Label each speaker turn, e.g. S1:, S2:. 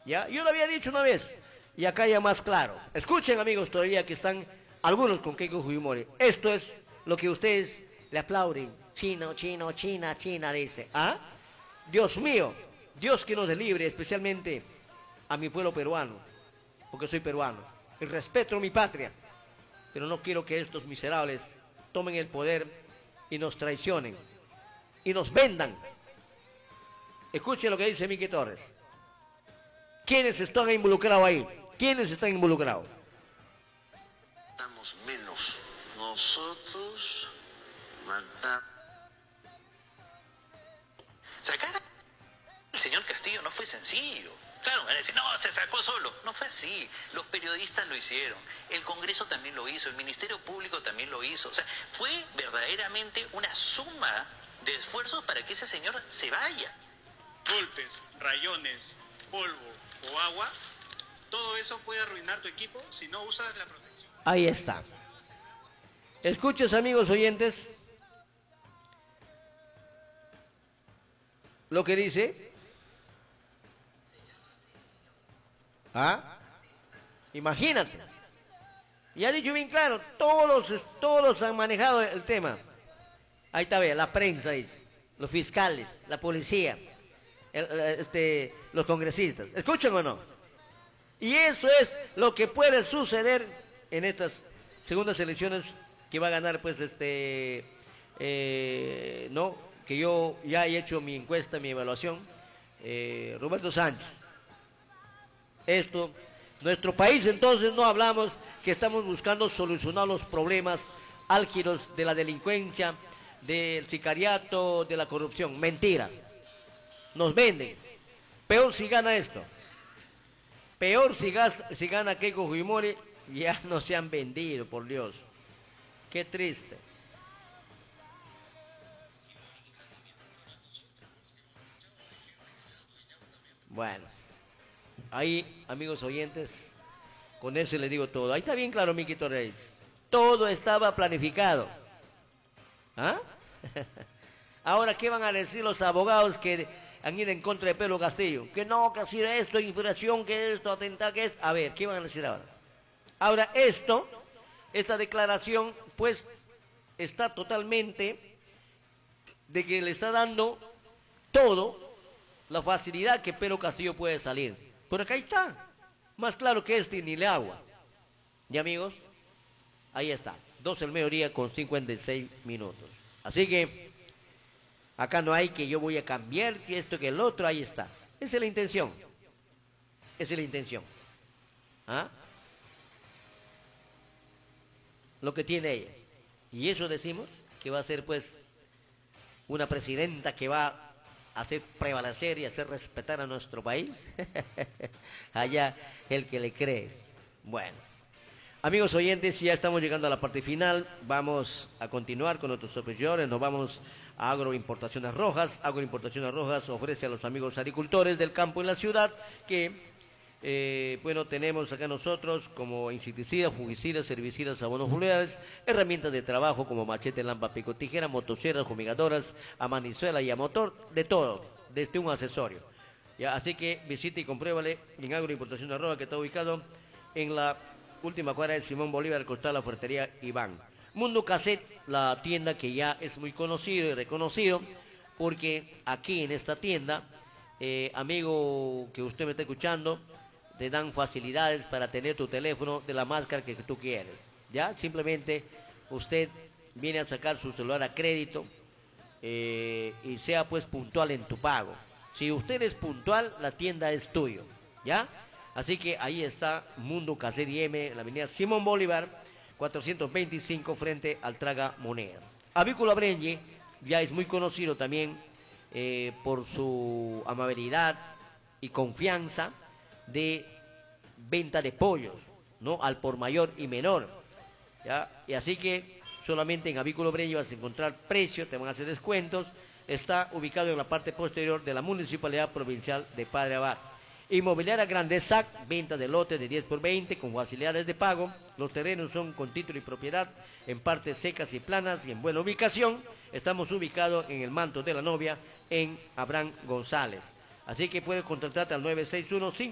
S1: ¿Ya? Yo lo había dicho una vez, y acá ya más claro. Escuchen, amigos, todavía que están algunos con Keiko Fujimori. Esto es lo que ustedes le aplauden. Chino, chino, China, China, dice. ¿Ah? Dios mío, Dios que nos libre, especialmente a mi pueblo peruano, porque soy peruano. Y respeto a mi patria, pero no quiero que estos miserables tomen el poder y nos traicionen y nos vendan. Escuchen lo que dice Miki Torres. ¿Quiénes están involucrados ahí? ¿Quiénes están involucrados?
S2: Matamos menos. Nosotros matamos.
S3: Sacar al señor Castillo no fue sencillo. Claro, van a decir, no, se sacó solo. No fue así. Los periodistas lo hicieron. El Congreso también lo hizo. El Ministerio Público también lo hizo. O sea, fue verdaderamente una suma de esfuerzos para que ese señor se vaya.
S4: Golpes, rayones, polvo o agua, todo eso puede arruinar tu equipo si no usas la protección.
S1: Ahí está. Escuches, amigos oyentes, lo que dice. ¿Ah? Imagínate. Y ha dicho bien claro, todos han manejado el tema. Ahí está, vea, la prensa dice, los fiscales, la policía, los congresistas. ¿Escuchan o no? Y eso es lo que puede suceder en estas segundas elecciones que va a ganar, pues, no, que yo ya he hecho mi encuesta, mi evaluación, Roberto Sánchez. Nuestro país, entonces no hablamos que estamos buscando solucionar los problemas álgidos de la delincuencia, del sicariato, de la corrupción. Mentira. Nos venden. Peor si gana esto. Peor si gana Keiko Fujimori, ya no se han vendido, por Dios. Qué triste. Bueno, ahí, amigos oyentes, con eso les digo todo. Ahí está bien claro, Miquito Reyes. Todo estaba planificado. ¿Ah? Ahora, ¿qué van a decir los abogados que han ido en contra de Pedro Castillo? Que no, que ha sido esto, inspiración, que esto, atentar, que esto. A ver, ¿qué van a decir ahora? Ahora, esta declaración, pues, está totalmente de que le está dando todo la facilidad que Pedro Castillo puede salir. Pero acá está. Más claro que ni le agua. ¿Y amigos? Ahí está. 12 del mediodía con 56 minutos. Así que acá no hay que yo voy a cambiar, que esto, que el otro, ahí está. Esa es la intención. Esa es la intención. ¿Ah? Lo que tiene ella. Y eso decimos que va a ser, pues, una presidenta que va a hacer prevalecer y hacer respetar a nuestro país. Allá el que le cree. Bueno. Amigos oyentes, ya estamos llegando a la parte final. Vamos a continuar con nuestros superiores. Nos vamos a Agroimportaciones Rojas. Agroimportaciones Rojas ofrece a los amigos agricultores del campo y la ciudad que, bueno, tenemos acá nosotros como insecticidas, fungicidas, herbicidas, abonos foliares, herramientas de trabajo como machete, lámpara, pico, tijera, motosierras, fumigadoras, a manizuela y a motor, de todo, desde un accesorio. Ya, así que visite y compruébale en Agroimportaciones Rojas, que está ubicado en la última cuadra de Simón Bolívar, al costado de la ferretería Iván. Mundo Cassette, la tienda que ya es muy conocido y reconocido, porque aquí en esta tienda, amigo que usted me está escuchando, te dan facilidades para tener tu teléfono de la máscara que tú quieres. ¿Ya? Simplemente usted viene a sacar su celular a crédito y sea pues puntual en tu pago. Si usted es puntual, la tienda es tuyo. ¿Ya? Así que ahí está Mundo Cassette M, en la avenida Simón Bolívar, 425 frente al Traga Moneda. Avícola Breñe ya es muy conocido también por su amabilidad y confianza de venta de pollos, ¿no? Al por mayor y menor. ¿Ya? Y así que solamente en Avícola Breñe vas a encontrar precios, te van a hacer descuentos. Está ubicado en la parte posterior de la Municipalidad Provincial de Padre Abad. Inmobiliaria Grande SAC, venta de lotes de 10 por 20 con facilidades de pago. Los terrenos son con título y propiedad en partes secas y planas y en buena ubicación. Estamos ubicados en el Manto de la Novia en Abraham González. Así que puedes contactarte al 961